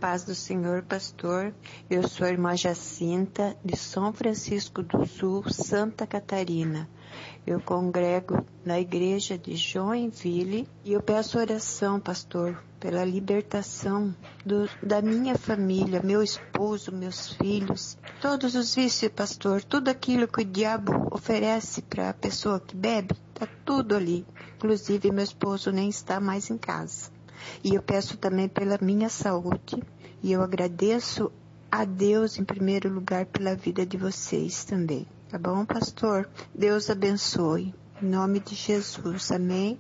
paz do Senhor, pastor. Eu sou a irmã Jacinta, de São Francisco do Sul, Santa Catarina. Eu congrego na igreja de Joinville e eu peço oração, pastor, pela libertação da minha família, meu esposo, meus filhos, todos os vícios, pastor, tudo aquilo que o diabo oferece para a pessoa que bebe, está tudo ali. Inclusive, meu esposo nem está mais em casa. E eu peço também pela minha saúde. E eu agradeço a Deus, em primeiro lugar, pela vida de vocês também. Tá bom, pastor? Deus abençoe. Em nome de Jesus. Amém.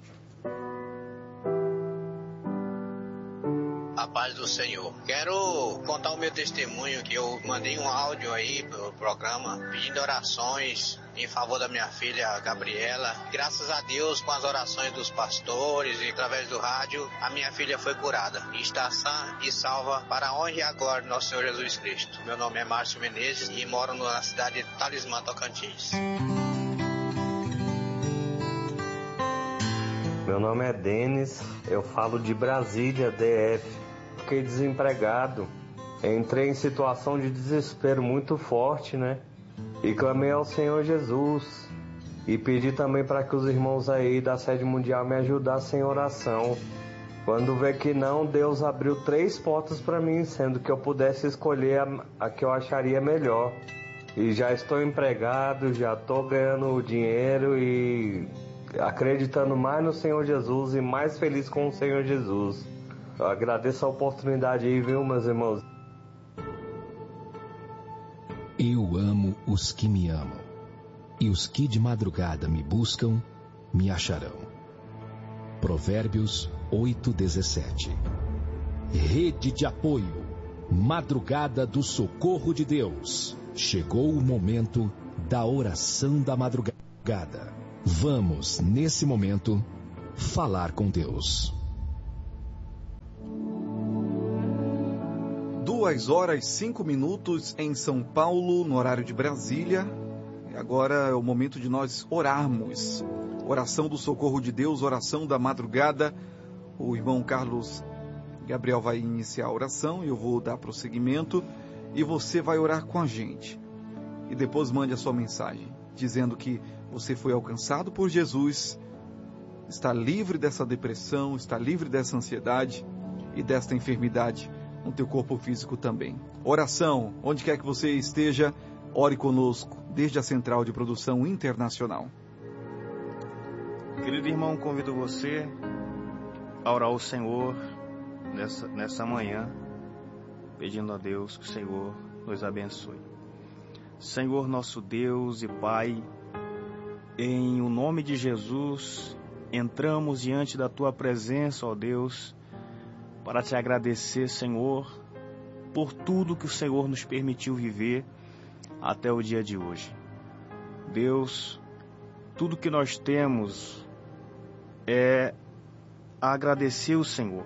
A paz do Senhor. Quero contar o meu testemunho, que eu mandei um áudio aí pro programa pedindo orações em favor da minha filha Gabriela. Graças a Deus, com as orações dos pastores e através do rádio, a minha filha foi curada e está sã e salva para a honra e a glória do nosso Senhor Jesus Cristo. Meu nome é Márcio Menezes e moro na cidade de Talismã, Tocantins. Meu nome é Denis, eu falo de Brasília, DF. Fiquei desempregado, entrei em situação de desespero muito forte, né? E clamei ao Senhor Jesus e pedi também para que os irmãos aí da sede mundial me ajudassem em oração. Quando vê que não, Deus abriu 3 portas para mim, sendo que eu pudesse escolher a que eu acharia melhor. E já estou empregado, já estou ganhando dinheiro e acreditando mais no Senhor Jesus e mais feliz com o Senhor Jesus. Eu agradeço a oportunidade aí, viu, meus irmãos? Eu amo os que me amam, e os que de madrugada me buscam, me acharão. Provérbios 8:17. Rede de apoio, Madrugada do Socorro de Deus. Chegou o momento da oração da madrugada. Vamos, nesse momento, falar com Deus. 2h05 em São Paulo, no horário de Brasília. E agora é o momento de nós orarmos. Oração do Socorro de Deus, oração da madrugada. O irmão Carlos Gabriel vai iniciar a oração e eu vou dar prosseguimento. E você vai orar com a gente. E depois mande a sua mensagem, dizendo que você foi alcançado por Jesus, está livre dessa depressão, está livre dessa ansiedade e desta enfermidade no teu corpo físico também. Oração, onde quer que você esteja, ore conosco, desde a Central de Produção Internacional. Querido irmão, convido você a orar ao Senhor nessa manhã, pedindo a Deus que o Senhor nos abençoe. Senhor nosso Deus e Pai, em o nome de Jesus, entramos diante da Tua presença, ó Deus, para Te agradecer, Senhor, por tudo que o Senhor nos permitiu viver até o dia de hoje. Deus, tudo que nós temos é agradecer o Senhor,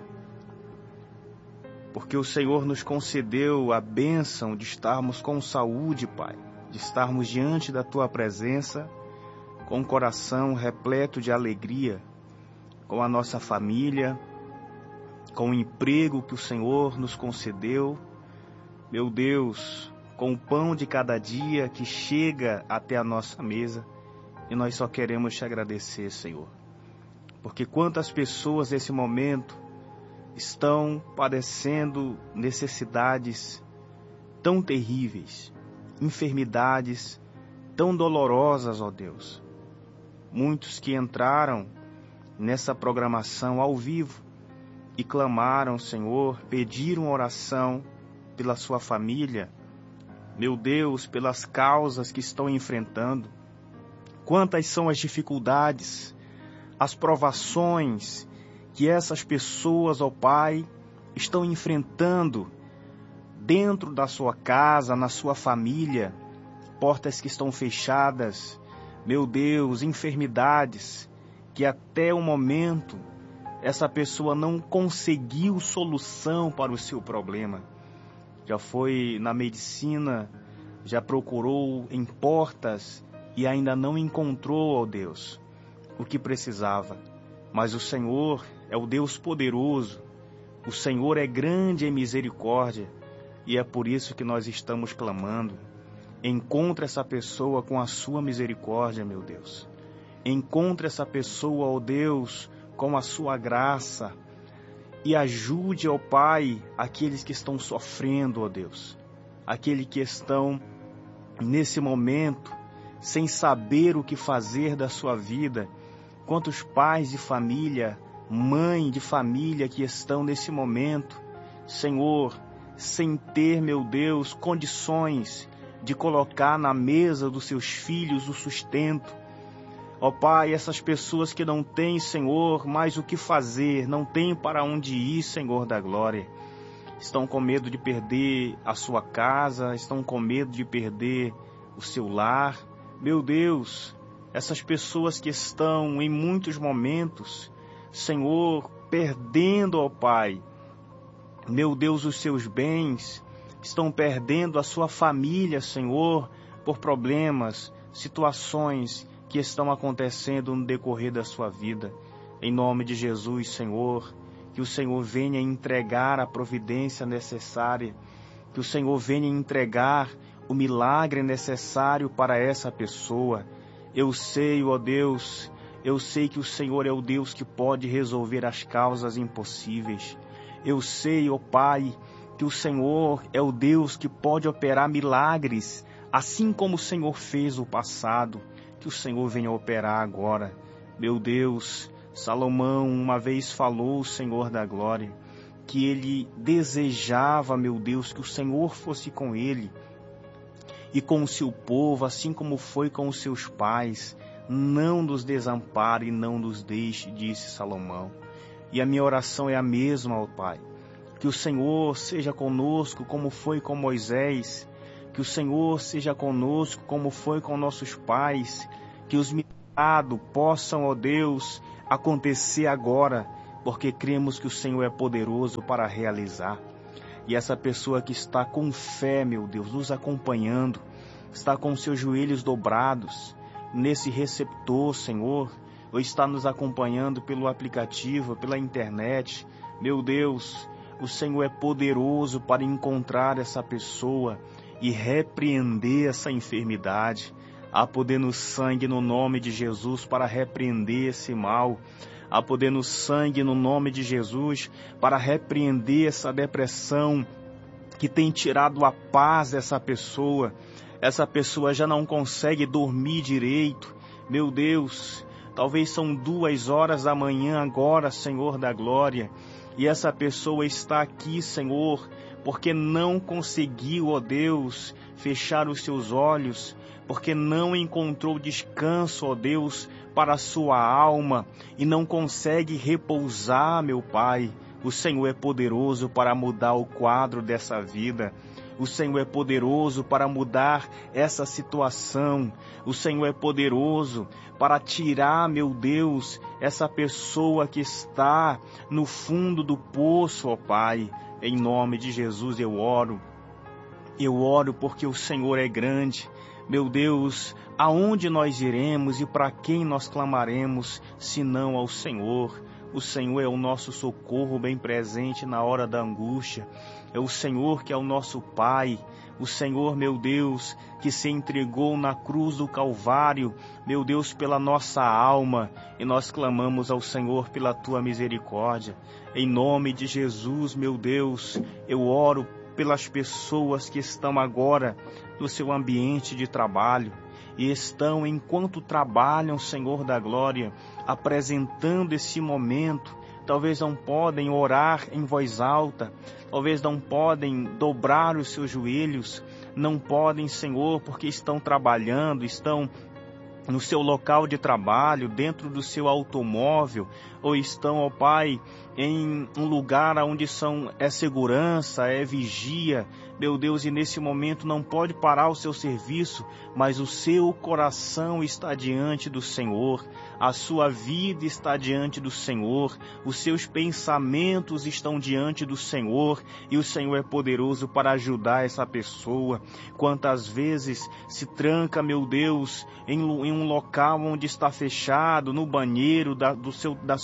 porque o Senhor nos concedeu a bênção de estarmos com saúde, Pai, de estarmos diante da Tua presença, com o coração repleto de alegria, com a nossa família, com o emprego que o Senhor nos concedeu, meu Deus, com o pão de cada dia que chega até a nossa mesa, e nós só queremos Te agradecer, Senhor, porque quantas pessoas nesse momento estão padecendo necessidades tão terríveis, enfermidades tão dolorosas, ó Deus. Muitos que entraram nessa programação ao vivo e clamaram, Senhor, pediram oração pela sua família, meu Deus, pelas causas que estão enfrentando. Quantas são as dificuldades, as provações que essas pessoas, ó Pai, estão enfrentando dentro da sua casa, na sua família, portas que estão fechadas, meu Deus, enfermidades que até o momento essa pessoa não conseguiu solução para o seu problema. Já foi na medicina, já procurou em portas e ainda não encontrou, ó Deus, o que precisava. Mas o Senhor é o Deus poderoso, O Senhor é grande em misericórdia e é por isso que nós estamos clamando. Encontre essa pessoa com a sua misericórdia, meu Deus. Encontre essa pessoa, ó Deus, com a sua graça. E ajude, ó Pai, aqueles que estão sofrendo, ó Deus. Aqueles que estão nesse momento sem saber o que fazer da sua vida. Quantos pais de família, mãe de família que estão nesse momento, Senhor, sem ter, meu Deus, condições de colocar na mesa dos seus filhos o sustento. Ó Pai, essas pessoas que não têm, Senhor, mais o que fazer, não têm para onde ir, Senhor da glória. Estão com medo de perder a sua casa, estão com medo de perder o seu lar. Meu Deus, essas pessoas que estão em muitos momentos, Senhor, perdendo, ó Pai, meu Deus, os seus bens, estão perdendo a sua família, Senhor, por problemas, situações que estão acontecendo no decorrer da sua vida. Em nome de Jesus, Senhor, que o Senhor venha entregar a providência necessária, que o Senhor venha entregar o milagre necessário para essa pessoa. Eu sei, ó Deus, eu sei que o Senhor é o Deus que pode resolver as causas impossíveis. Eu sei, ó Pai, que o Senhor é o Deus que pode operar milagres, assim como o Senhor fez no passado, que o Senhor venha operar agora. Meu Deus, Salomão uma vez falou, Senhor da glória, que ele desejava, meu Deus, que o Senhor fosse com ele e com o seu povo, assim como foi com os seus pais. Não nos desampare e não nos deixe, disse Salomão. E a minha oração é a mesma, ó Pai. Que o Senhor seja conosco como foi com Moisés, que o Senhor seja conosco como foi com nossos pais, que os milagres possam, ó Deus, acontecer agora, porque cremos que o Senhor é poderoso para realizar. E essa pessoa que está com fé, meu Deus, nos acompanhando, está com seus joelhos dobrados nesse receptor, Senhor, ou está nos acompanhando pelo aplicativo, pela internet, meu Deus, o Senhor é poderoso para encontrar essa pessoa e repreender essa enfermidade. Há poder no sangue no nome de Jesus para repreender esse mal. Há poder no sangue no nome de Jesus para repreender essa depressão que tem tirado a paz dessa pessoa. Essa pessoa já não consegue dormir direito. Meu Deus, talvez são 2 horas da manhã agora, Senhor da glória. E essa pessoa está aqui, Senhor, porque não conseguiu, ó Deus, fechar os seus olhos, porque não encontrou descanso, ó Deus, para a sua alma e não consegue repousar, meu Pai. O Senhor é poderoso para mudar o quadro dessa vida. O Senhor é poderoso para mudar essa situação. O Senhor é poderoso para tirar, meu Deus, essa pessoa que está no fundo do poço, ó Pai. Em nome de Jesus eu oro. Eu oro porque o Senhor é grande. Meu Deus, aonde nós iremos e para quem nós clamaremos, senão ao Senhor? O Senhor é o nosso socorro bem presente na hora da angústia. É o Senhor que é o nosso Pai. O Senhor, meu Deus, que se entregou na cruz do Calvário, meu Deus, pela nossa alma. E nós clamamos ao Senhor pela tua misericórdia. Em nome de Jesus, meu Deus, eu oro pelas pessoas que estão agora no seu ambiente de trabalho e estão, enquanto trabalham, Senhor da glória, apresentando esse momento. Talvez não podem orar em voz alta, talvez não podem dobrar os seus joelhos, não podem, Senhor, porque estão trabalhando, estão no seu local de trabalho, dentro do seu automóvel, ou estão, ó Pai, em um lugar onde é segurança, é vigia, meu Deus, e nesse momento não pode parar o seu serviço, mas o seu coração está diante do Senhor, a sua vida está diante do Senhor, os seus pensamentos estão diante do Senhor, e o Senhor é poderoso para ajudar essa pessoa. Quantas vezes se tranca, meu Deus, em um num local onde está fechado, no banheiro do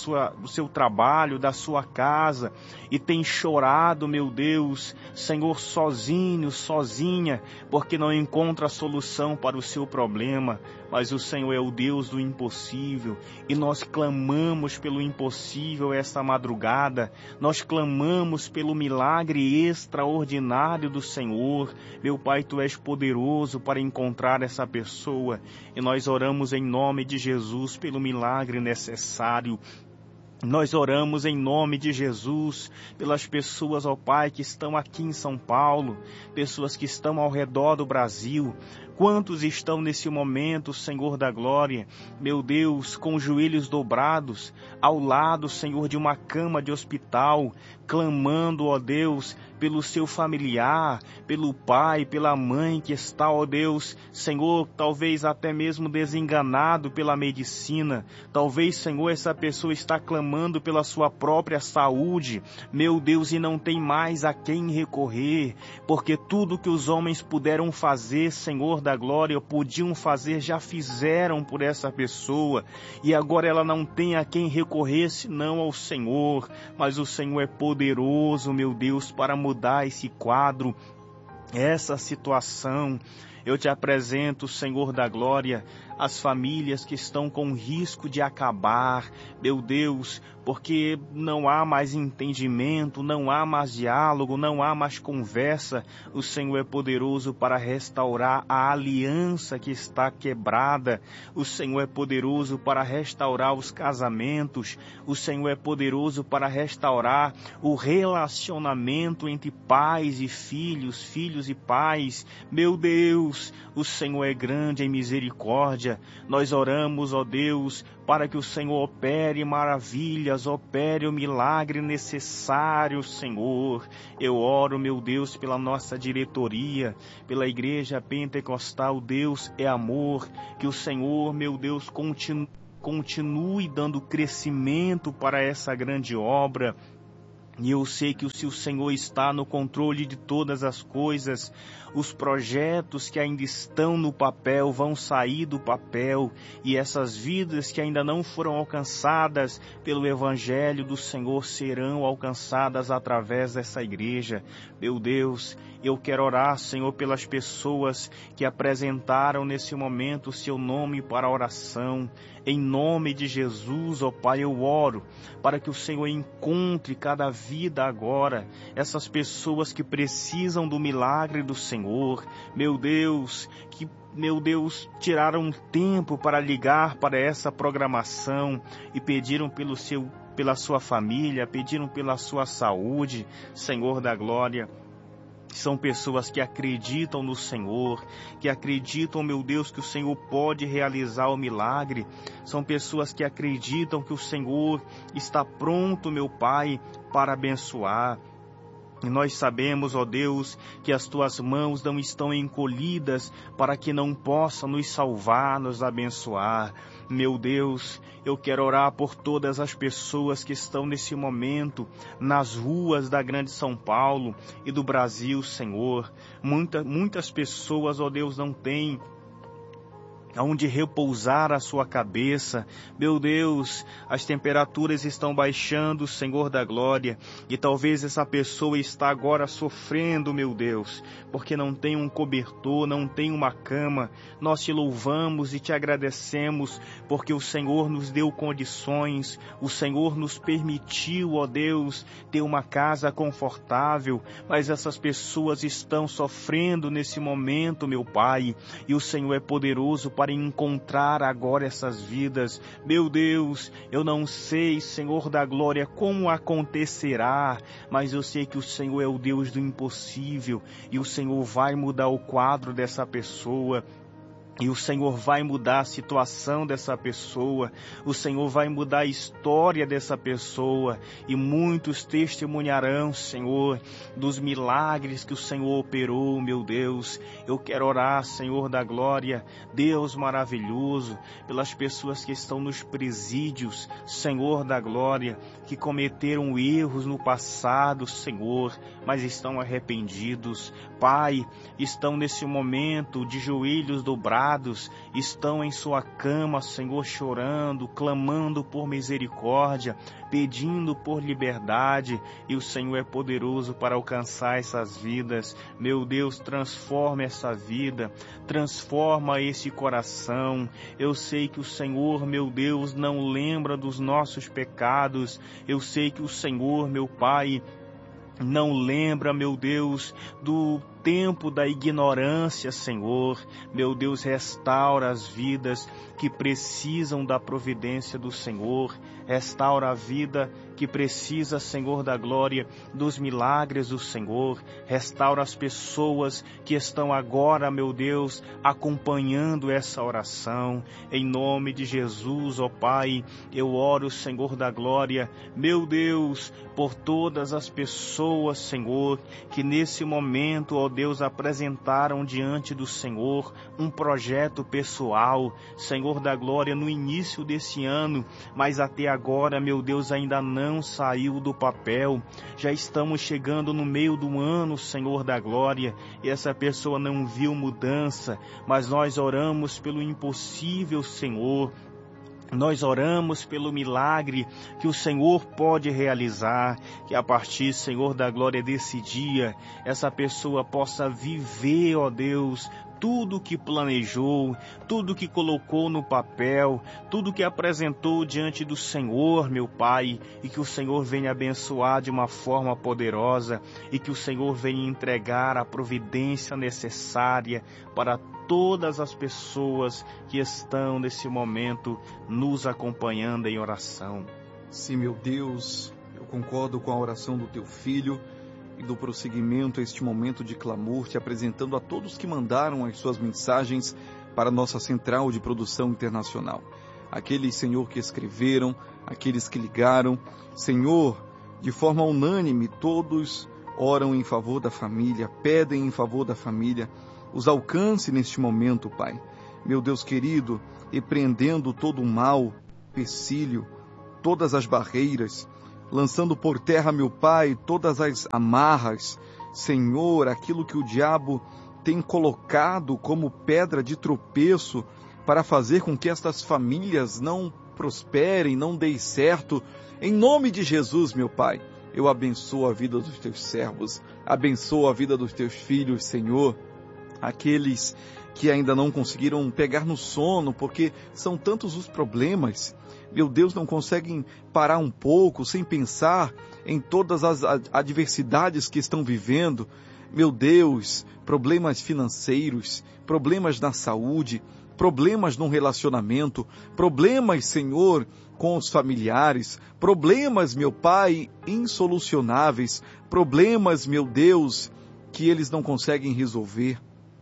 seu trabalho, da sua casa, e tem chorado, meu Deus, Senhor, sozinho, sozinha, porque não encontra solução para o seu problema. Mas o Senhor é o Deus do impossível, e nós clamamos pelo impossível esta madrugada, nós clamamos pelo milagre extraordinário do Senhor. Meu Pai, Tu és poderoso para encontrar essa pessoa, e nós oramos em nome de Jesus pelo milagre necessário. Nós oramos em nome de Jesus pelas pessoas, ó Pai, que estão aqui em São Paulo, pessoas que estão ao redor do Brasil. Quantos estão nesse momento, Senhor da glória, meu Deus, com os joelhos dobrados, ao lado, Senhor, de uma cama de hospital, clamando, ó Deus, pelo seu familiar, pelo pai, pela mãe que está, ó Deus, Senhor, talvez até mesmo desenganado pela medicina. Talvez, Senhor, essa pessoa está clamando pela sua própria saúde, meu Deus, e não tem mais a quem recorrer, porque tudo que os homens puderam fazer, Senhor da glória, podiam fazer, já fizeram por essa pessoa, e agora ela não tem a quem recorrer senão ao Senhor. Mas o Senhor é poderoso, meu Deus, para mudar esse quadro, essa situação. Eu te apresento, Senhor da glória, as famílias que estão com risco de acabar, meu Deus, porque não há mais entendimento, não há mais diálogo, não há mais conversa. O Senhor é poderoso para restaurar a aliança que está quebrada. O Senhor é poderoso para restaurar os casamentos. O Senhor é poderoso para restaurar o relacionamento entre pais e filhos, filhos e pais. Meu Deus, o Senhor é grande em misericórdia. Nós oramos, ó Deus, para que o Senhor opere maravilhas, opere o milagre necessário, Senhor. Eu oro, meu Deus, pela nossa diretoria, pela Igreja Pentecostal. Deus é amor. Que o Senhor, meu Deus, continue dando crescimento para essa grande obra. E eu sei que se o Senhor está no controle de todas as coisas, os projetos que ainda estão no papel vão sair do papel, e essas vidas que ainda não foram alcançadas pelo Evangelho do Senhor serão alcançadas através dessa igreja. Meu Deus, eu quero orar, Senhor, pelas pessoas que apresentaram nesse momento o seu nome para a oração. Em nome de Jesus, ó Pai, eu oro para que o Senhor encontre cada vida agora, essas pessoas que precisam do milagre do Senhor. Meu Deus, tiraram tempo para ligar para essa programação e pediram pela sua família, pediram pela sua saúde, Senhor da glória. São pessoas que acreditam no Senhor, que acreditam, meu Deus, que o Senhor pode realizar o milagre. São pessoas que acreditam que o Senhor está pronto, meu Pai, para abençoar. E nós sabemos, ó Deus, que as Tuas mãos não estão encolhidas para que não possam nos salvar, nos abençoar. Meu Deus, eu quero orar por todas as pessoas que estão nesse momento nas ruas da grande São Paulo e do Brasil, Senhor. Muitas pessoas, ó Deus, não têm aonde repousar a sua cabeça. Meu Deus, as temperaturas estão baixando, Senhor da glória, e talvez essa pessoa está agora sofrendo, meu Deus, porque não tem um cobertor, não tem uma cama. Nós te louvamos e te agradecemos, porque o Senhor nos deu condições, o Senhor nos permitiu, ó Deus, ter uma casa confortável, mas essas pessoas estão sofrendo nesse momento, meu Pai, e o Senhor é poderoso para encontrar agora essas vidas. Meu Deus, eu não sei, Senhor da glória, como acontecerá, mas eu sei que o Senhor é o Deus do impossível, e o Senhor vai mudar o quadro dessa pessoa. E o Senhor vai mudar a situação dessa pessoa, o Senhor vai mudar a história dessa pessoa, e muitos testemunharão, Senhor, dos milagres que o Senhor operou, meu Deus. Eu quero orar, Senhor da glória, Deus maravilhoso, pelas pessoas que estão nos presídios, Senhor da glória, que cometeram erros no passado, Senhor, mas estão arrependidos. Pai, estão nesse momento de joelhos dobrados, pecados, estão em sua cama, Senhor, chorando, clamando por misericórdia, pedindo por liberdade, e o Senhor é poderoso para alcançar essas vidas. Meu Deus, transforma essa vida, transforma esse coração. Eu sei que o Senhor, meu Deus, não lembra dos nossos pecados. Eu sei que o Senhor, meu Pai, não lembra, meu Deus, do tempo da ignorância, Senhor. Meu Deus, restaura as vidas que precisam da providência do Senhor. Restaura a vida que precisa, Senhor da glória, dos milagres do Senhor. Restaura as pessoas que estão agora, meu Deus, acompanhando essa oração. Em nome de Jesus, ó Pai, eu oro, Senhor da glória, meu Deus, por todas as pessoas, Senhor, que nesse momento, ó Deus, apresentaram diante do Senhor um projeto pessoal, Senhor da glória, no início desse ano, mas até agora, meu Deus, ainda não saiu do papel. Já estamos chegando no meio do ano, Senhor da glória, e essa pessoa não viu mudança, mas nós oramos pelo impossível, Senhor. Nós oramos pelo milagre que o Senhor pode realizar, que a partir, Senhor da glória, desse dia, essa pessoa possa viver, ó Deus, tudo que planejou, tudo que colocou no papel, tudo que apresentou diante do Senhor, meu Pai, e que o Senhor venha abençoar de uma forma poderosa, e que o Senhor venha entregar a providência necessária para todas as pessoas que estão nesse momento nos acompanhando em oração. Sim, meu Deus, eu concordo com a oração do teu filho e do prosseguimento a este momento de clamor, te apresentando a todos que mandaram as suas mensagens para a nossa central de produção internacional. Aqueles, Senhor, que escreveram, aqueles que ligaram. Senhor, de forma unânime, todos oram em favor da família, pedem em favor da família. Os alcance neste momento, Pai. Meu Deus querido, repreendendo todo o mal, empecilho, todas as barreiras, lançando por terra, meu Pai, todas as amarras, Senhor, aquilo que o diabo tem colocado como pedra de tropeço para fazer com que estas famílias não prosperem, não deem certo. Em nome de Jesus, meu Pai, eu abençoo a vida dos teus servos, abençoo a vida dos teus filhos, Senhor, aqueles que ainda não conseguiram pegar no sono, porque são tantos os problemas. Meu Deus, não conseguem parar um pouco sem pensar em todas as adversidades que estão vivendo. Meu Deus, problemas financeiros, problemas na saúde, problemas no relacionamento, problemas, Senhor, com os familiares, problemas, meu Pai, insolucionáveis, problemas, meu Deus, que eles não conseguem resolver.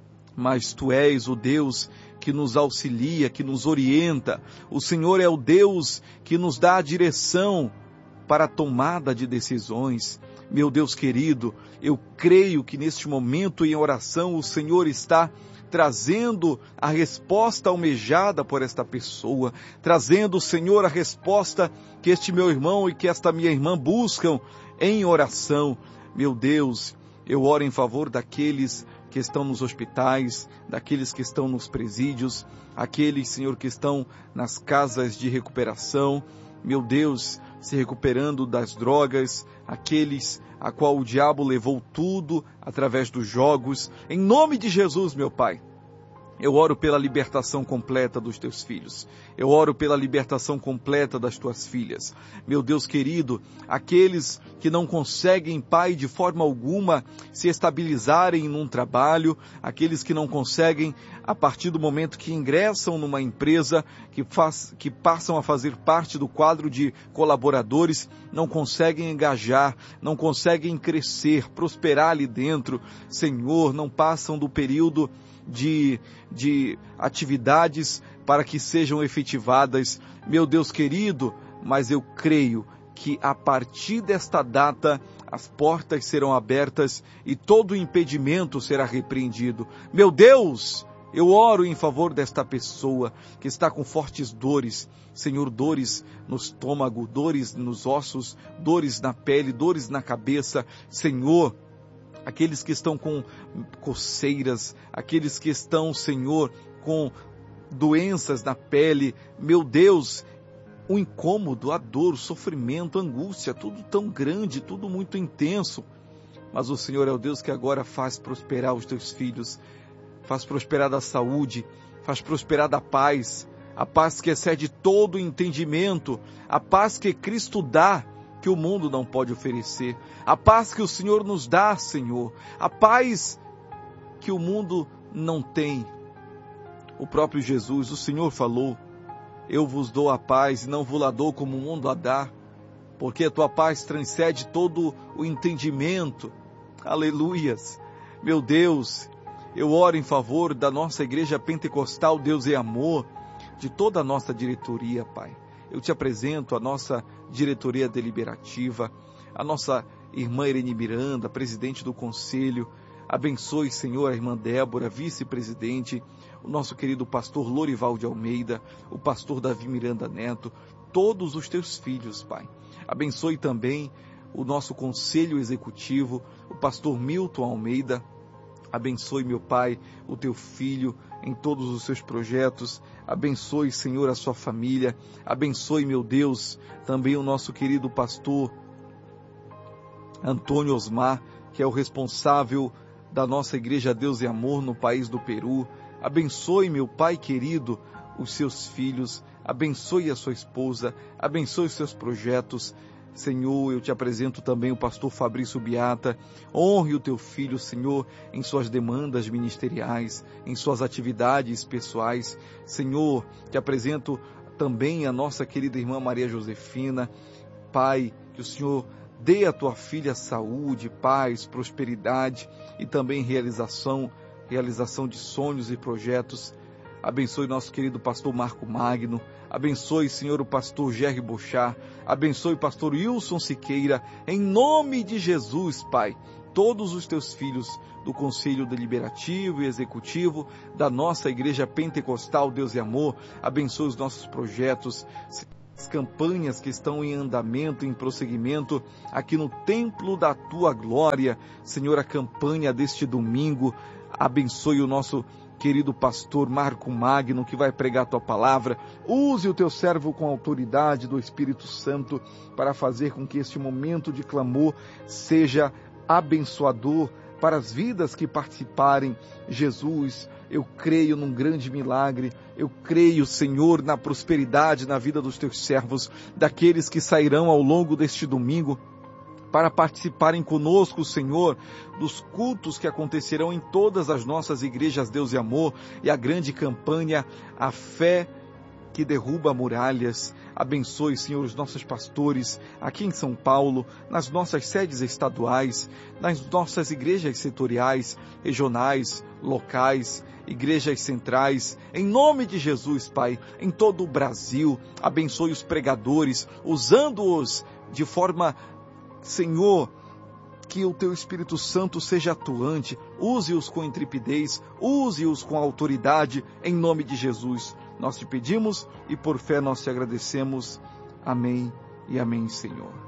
Mas Tu és o Deus que nos auxilia, que nos orienta. O Senhor é o Deus que nos dá a direção para a tomada de decisões. Meu Deus querido, eu creio que neste momento em oração o Senhor está trazendo a resposta almejada por esta pessoa, trazendo, Senhor, a resposta que este meu irmão e que esta minha irmã buscam em oração. Meu Deus, eu oro em favor daqueles que estão nos hospitais, daqueles que estão nos presídios, aqueles, Senhor, que estão nas casas de recuperação, meu Deus, se recuperando das drogas, aqueles a qual o diabo levou tudo através dos jogos. Em nome de Jesus, meu Pai, eu oro pela libertação completa dos teus filhos. Eu oro pela libertação completa das tuas filhas. Meu Deus querido, aqueles que não conseguem, Pai, de forma alguma se estabilizarem num trabalho, aqueles que não conseguem, a partir do momento que ingressam numa empresa, que passam a fazer parte do quadro de colaboradores, não conseguem engajar, não conseguem crescer, prosperar ali dentro. Senhor, não passam do período de atividades para que sejam efetivadas, meu Deus querido, mas eu creio que a partir desta data as portas serão abertas e todo impedimento será repreendido. Meu Deus, eu oro em favor desta pessoa que está com fortes dores, Senhor, dores no estômago, dores nos ossos, dores na pele, dores na cabeça, Senhor, aqueles que estão com coceiras, aqueles que estão, Senhor, com doenças na pele, meu Deus, o incômodo, a dor, o sofrimento, a angústia, tudo tão grande, tudo muito intenso. Mas o Senhor é o Deus que agora faz prosperar os teus filhos, faz prosperar a saúde, faz prosperar a paz que excede todo o entendimento, a paz que Cristo dá, que o mundo não pode oferecer, a paz que o Senhor nos dá, Senhor, a paz que o mundo não tem. O próprio Jesus, o Senhor falou, eu vos dou a paz e não vos la dou como o mundo a dá, porque a tua paz transcende todo o entendimento. Aleluias. Meu Deus, eu oro em favor da nossa igreja pentecostal Deus é Amor, de toda a nossa diretoria, Pai. Eu te apresento a nossa diretoria deliberativa, a nossa irmã Irene Miranda, presidente do conselho. Abençoe, Senhor, a irmã Débora, vice-presidente, o nosso querido pastor Lorival de Almeida, o pastor Davi Miranda Neto, todos os teus filhos, Pai. Abençoe também o nosso conselho executivo, o pastor Milton Almeida. Abençoe, meu Pai, o teu filho em todos os seus projetos. Abençoe, Senhor, a sua família. Abençoe, meu Deus, também o nosso querido pastor Antônio Osmar, que é o responsável da nossa igreja Deus e Amor no país do Peru. Abençoe, meu Pai querido, os seus filhos. Abençoe a sua esposa. Abençoe os seus projetos. Senhor, eu te apresento também o pastor Fabrício Biata. Honre o teu filho, Senhor, em suas demandas ministeriais, em suas atividades pessoais. Senhor, te apresento também a nossa querida irmã Maria Josefina. Pai, que o Senhor dê à tua filha saúde, paz, prosperidade e também realização de sonhos e projetos. Abençoe nosso querido pastor Marco Magno. Abençoe, Senhor, o pastor Jerry Bochar. Abençoe o pastor Wilson Siqueira. Em nome de Jesus, Pai, todos os teus filhos do Conselho Deliberativo e Executivo da nossa Igreja Pentecostal Deus e Amor. Abençoe os nossos projetos, as campanhas que estão em andamento, em prosseguimento aqui no Templo da Tua Glória. Senhor, a campanha deste domingo. Abençoe o nosso querido pastor Marco Magno, que vai pregar a tua palavra. Use o teu servo com a autoridade do Espírito Santo para fazer com que este momento de clamor seja abençoador para as vidas que participarem. Jesus, eu creio num grande milagre. Eu creio, Senhor, na prosperidade na vida dos teus servos, daqueles que sairão ao longo deste domingo para participarem conosco, Senhor, dos cultos que acontecerão em todas as nossas igrejas Deus e Amor, e a grande campanha, a fé que derruba muralhas. Abençoe, Senhor, os nossos pastores aqui em São Paulo, nas nossas sedes estaduais, nas nossas igrejas setoriais, regionais, locais, igrejas centrais, em nome de Jesus, Pai, em todo o Brasil. Abençoe os pregadores, usando-os de forma, Senhor, que o Teu Espírito Santo seja atuante. Use-os com intrepidez, use-os com autoridade, em nome de Jesus. Nós te pedimos e por fé nós te agradecemos. Amém e amém, Senhor.